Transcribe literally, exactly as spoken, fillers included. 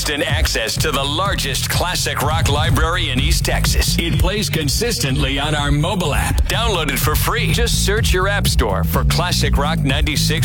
instant access to the largest classic rock library in East Texas. It plays consistently on our mobile app. Download it for free. Just search your app store for Classic Rock ninety-six